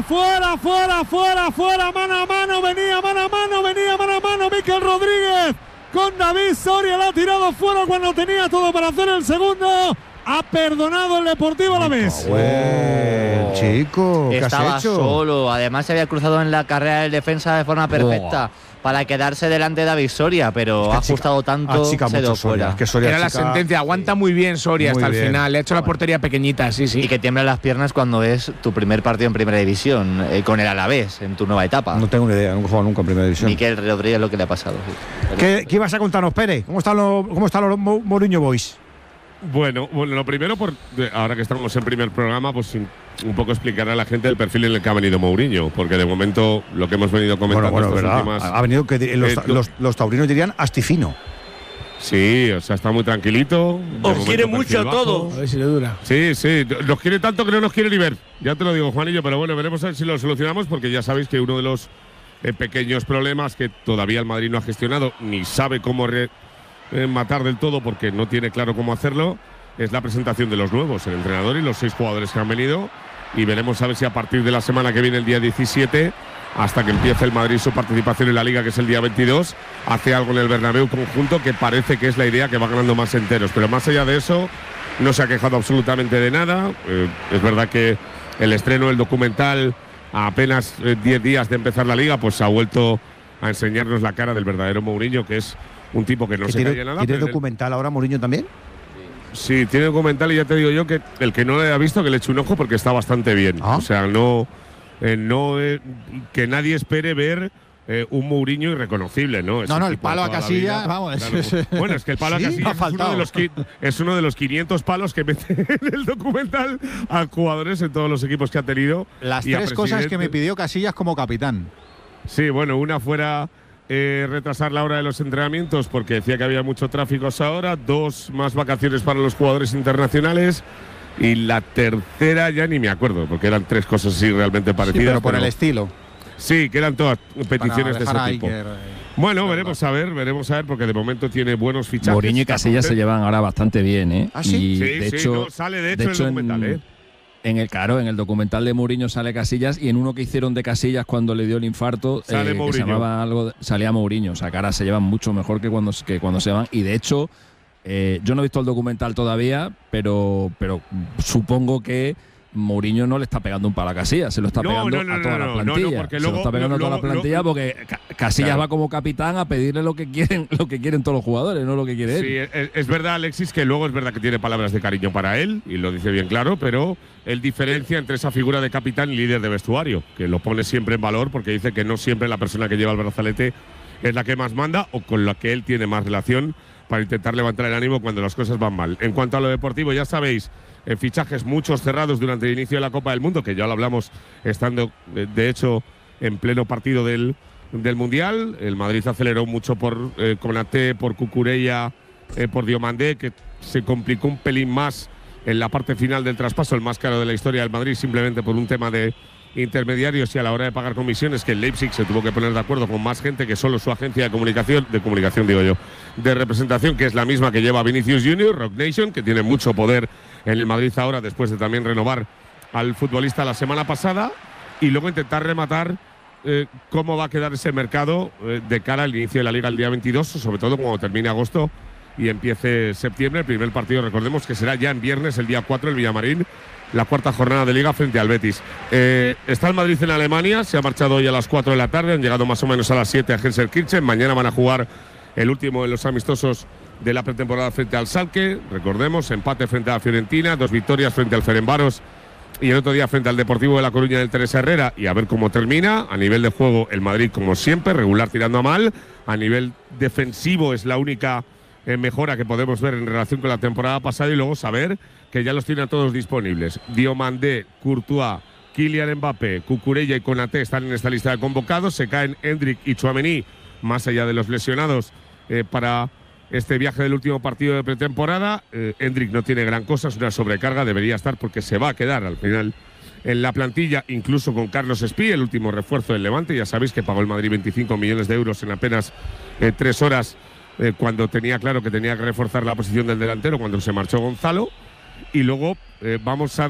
fuera, mano a mano, venía mano a mano, Mikel Rodríguez con David Soria, la ha tirado fuera cuando tenía todo para hacer el segundo. Ha perdonado el Deportivo Alavés. Chico, ¿qué estaba has hecho? solo, además se había cruzado en la carrera del defensa de forma perfecta para quedarse delante de David Soria, pero ha ajustado tanto, se dio fuera. Era la sentencia, aguanta muy bien Soria hasta el final, le ha hecho la portería pequeñita, sí. Y que tiemblan las piernas cuando es tu primer partido en Primera División, con el Alavés, en tu nueva etapa. No tengo ni idea, nunca he jugado nunca en Primera División. Mikel Rodríguez lo que le ha pasado. Sí. ¿Qué ibas a contarnos, Pérez? ¿Cómo están los Mourinho Boys? Bueno, lo primero, ahora que estamos en primer programa, pues un poco explicar a la gente el perfil en el que ha venido Mourinho, porque de momento lo que hemos venido comentando estas últimas… Ha venido que los taurinos dirían astifino. Sí, o sea, está muy tranquilito. Os quiere mucho a todos. A ver si le dura. Sí, nos quiere tanto que no nos quiere ni ver. Ya te lo digo, Juanillo, pero bueno, veremos a ver si lo solucionamos, porque ya sabéis que uno de los pequeños problemas que todavía el Madrid no ha gestionado, ni sabe cómo matar del todo porque no tiene claro cómo hacerlo, es la presentación de los nuevos, el entrenador y los 6 jugadores que han venido, y veremos a ver si a partir de la semana que viene, el día 17, hasta que empiece el Madrid su participación en la Liga, que es el día 22, hace algo en el Bernabéu conjunto, que parece que es la idea, que va ganando más enteros, pero más allá de eso no se ha quejado absolutamente de nada. Es verdad que el estreno del documental, a apenas 10 días de empezar la Liga, pues ha vuelto a enseñarnos la cara del verdadero Mourinho, que es un tipo que no se calla nada. ¿Tiene documental ahora Mourinho también? Sí, tiene documental, y ya te digo yo que el que no le haya visto, que le eche un ojo, porque está bastante bien. O sea, que nadie espere ver un Mourinho irreconocible, ¿no? El palo a Casillas, vamos. Claro. Bueno, es que el palo a Casillas es uno de los 500 palos que mete en el documental a jugadores en todos los equipos que ha tenido. Las 3 cosas que me pidió Casillas como capitán. Sí, bueno, una fuera retrasar la hora de los entrenamientos porque decía que había mucho tráfico a esa hora, 2 más vacaciones para los jugadores internacionales, y la tercera ya ni me acuerdo, porque eran 3 cosas así realmente parecidas. Sí, pero por el estilo. Sí, que eran todas peticiones de ese tipo. Iker, bueno, veremos a ver, porque de momento tiene buenos fichajes. Mourinho y Casillas se llevan ahora bastante bien, ¿eh? ¿Ah, sí? Sí, de hecho, sale de hecho el documental, ¿eh? En el documental de Mourinho sale Casillas, y en uno que hicieron de Casillas cuando le dio el infarto, que se llamaba algo, salía Mourinho. O sea, que ahora se llevan mucho mejor que cuando se van. Y de hecho, yo no he visto el documental todavía, pero supongo que Mourinho no le está pegando un palo a Casillas, se lo está pegando a toda la plantilla. Se lo está pegando a toda la plantilla porque Casillas va como capitán a pedirle lo que quieren todos los jugadores, no lo que quiere él. Sí, es verdad, Alexis, que luego es verdad que tiene palabras de cariño para él, y lo dice bien claro, pero él diferencia entre esa figura de capitán y líder de vestuario, que lo pone siempre en valor porque dice que no siempre la persona que lleva el brazalete es la que más manda o con la que él tiene más relación para intentar levantar el ánimo cuando las cosas van mal. En cuanto a lo deportivo, ya sabéis, fichajes muchos cerrados durante el inicio de la Copa del Mundo, que ya lo hablamos estando, de hecho, en pleno partido del Mundial. El Madrid aceleró mucho por Konaté, por Cucurella, por Diomandé, que se complicó un pelín más en la parte final del traspaso, el más caro de la historia del Madrid, simplemente por un tema de intermediarios y a la hora de pagar comisiones, que el Leipzig se tuvo que poner de acuerdo con más gente que solo su agencia de representación, que es la misma que lleva Vinicius Junior, Rock Nation, que tiene mucho poder en el Madrid ahora, después de también renovar al futbolista la semana pasada, y luego intentar rematar cómo va a quedar ese mercado de cara al inicio de la Liga el día 22, sobre todo cuando termine agosto y empiece septiembre. El primer partido, recordemos que será ya en viernes, el día 4, el Villamarín, la 4ª jornada de Liga frente al Betis. Está el Madrid en Alemania, se ha marchado hoy a las 4 de la tarde, han llegado más o menos a las 7 a Gelsenkirchen. Mañana van a jugar el último de los amistosos de la pretemporada frente al Schalke. Recordemos, empate frente a la Fiorentina, 2 victorias frente al Ferencváros y el otro día frente al Deportivo de La Coruña del Teresa Herrera, y a ver cómo termina. A nivel de juego, el Madrid, como siempre, regular tirando a mal. A nivel defensivo es la única mejora que podemos ver en relación con la temporada pasada, y luego saber que ya los tiene a todos disponibles. Diomandé, Courtois, Kylian Mbappé, Cucurella y Konaté están en esta lista de convocados. Se caen Endrick y Tchouaméni, más allá de los lesionados, para este viaje del último partido de pretemporada. Endrick no tiene gran cosa, es una sobrecarga, debería estar porque se va a quedar al final en la plantilla, incluso con Carlos Espí, el último refuerzo del Levante. Ya sabéis que pagó el Madrid 25 millones de euros en apenas 3 horas, cuando tenía claro que tenía que reforzar la posición del delantero cuando se marchó Gonzalo. Y luego vamos a